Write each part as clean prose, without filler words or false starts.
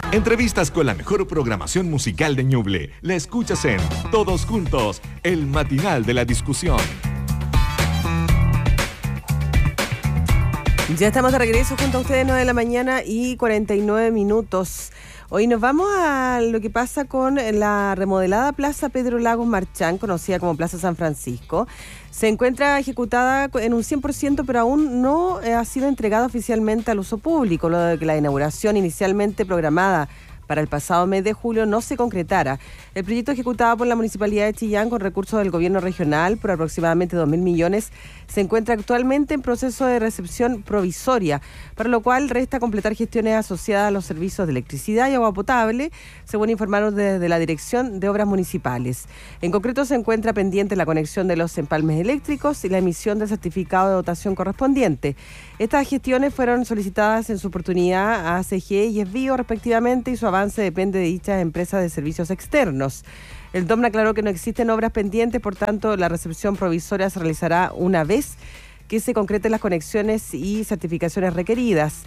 Entrevistas con la mejor programación musical de Ñuble. La escuchas en Todos Juntos, el matinal de la discusión. Ya estamos de regreso junto a ustedes, 9 de la mañana y 49 minutos. Hoy nos vamos a lo que pasa con la remodelada Plaza Pedro Lagos Marchán, conocida como Plaza San Francisco. Se encuentra ejecutada en un 100%, pero aún no ha sido entregada oficialmente al uso público, luego de que la inauguración inicialmente programada para el pasado mes de julio no se concretara. El proyecto ejecutado por la Municipalidad de Chillán con recursos del gobierno regional por aproximadamente 2.000 millones se encuentra actualmente en proceso de recepción provisoria, para lo cual resta completar gestiones asociadas a los servicios de electricidad y agua potable, según informaron desde la Dirección de Obras Municipales. En concreto se encuentra pendiente la conexión de los empalmes eléctricos y la emisión del certificado de dotación correspondiente. Estas gestiones fueron solicitadas en su oportunidad a ACG y Esbio respectivamente, y su avance depende de dichas empresas de servicios externos. El DOMN aclaró que no existen obras pendientes, por tanto la recepción provisoria se realizará una vez que se concreten las conexiones y certificaciones requeridas.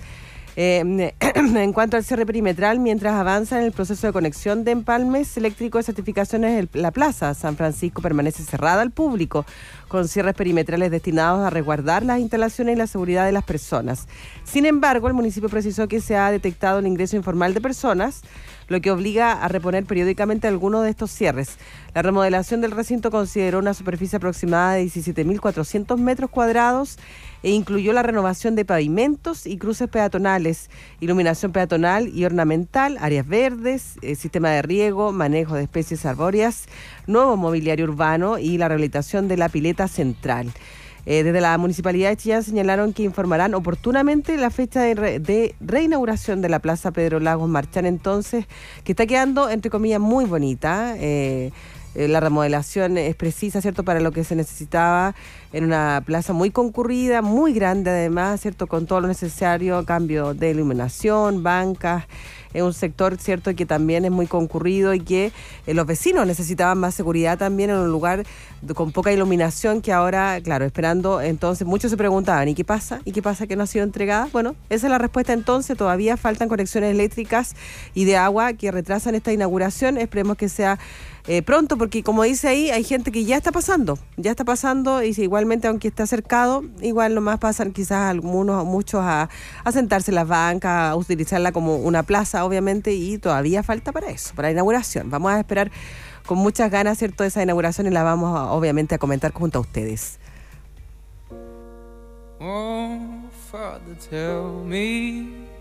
En cuanto al cierre perimetral, mientras avanza en el proceso de conexión de empalmes eléctricos y certificaciones, la Plaza San Francisco permanece cerrada al público, con cierres perimetrales destinados a resguardar las instalaciones y la seguridad de las personas. Sin embargo, el municipio precisó que se ha detectado el ingreso informal de personas, lo que obliga a reponer periódicamente algunos de estos cierres. La remodelación del recinto consideró una superficie aproximada de 17.400 metros cuadrados e incluyó la renovación de pavimentos y cruces peatonales, iluminación peatonal y ornamental, áreas verdes, sistema de riego, manejo de especies arbóreas, nuevo mobiliario urbano y la rehabilitación de la pileta central. Desde la Municipalidad de Chillán señalaron que informarán oportunamente la fecha de reinauguración de la Plaza Pedro Lagos Marchán, entonces, que está quedando, entre comillas, muy bonita. La remodelación es precisa, ¿cierto?, para lo que se necesitaba en una plaza muy concurrida, muy grande además, ¿cierto?, con todo lo necesario, cambio de iluminación, bancas. Es un sector, cierto, que también es muy concurrido y que los vecinos necesitaban más seguridad también en un lugar con poca iluminación, que ahora, claro, esperando, entonces muchos se preguntaban, ¿y qué pasa? ¿Y qué pasa que no ha sido entregada? Bueno, esa es la respuesta entonces. Todavía faltan conexiones eléctricas y de agua que retrasan esta inauguración. Esperemos que sea pronto, porque como dice ahí, hay gente que ya está pasando y si igualmente, aunque está cercado, igual nomás pasan quizás muchos a sentarse en las bancas, a utilizarla como una plaza, obviamente, y todavía falta para eso, para la inauguración. Vamos a esperar con muchas ganas, ¿cierto?, esa inauguración, y la vamos obviamente a comentar junto a ustedes. Oh, Father, tell me